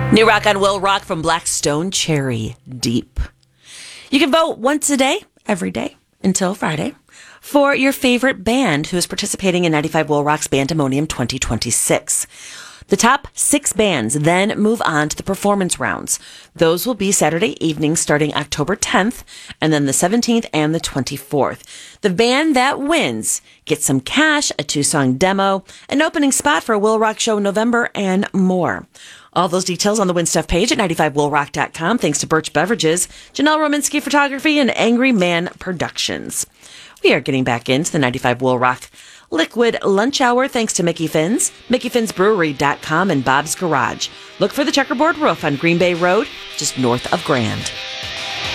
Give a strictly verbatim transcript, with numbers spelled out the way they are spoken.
New rock on Will Rock from Black Stone Cherry Deep. You can vote once a day, every day, until Friday, for your favorite band who is participating in ninety-five Will Rock's Bandemonium twenty twenty-six. The top six bands then move on to the performance rounds. Those will be Saturday evenings starting October tenth, and then the seventeenth and the twenty-fourth. The band that wins gets some cash, a two-song demo, an opening spot for a Will Rock show in November, and more. All those details on the Win Stuff page at ninety-five will rock dot com. Thanks to Birch Beverages, Janelle Romanski Photography, and Angry Man Productions. We are getting back into the ninety-five Will Rock Liquid Lunch Hour thanks to Mickey Finn's, mickey fins brewery dot com, and Bob's Garage. Look for the checkerboard roof on Green Bay Road, just north of Grand.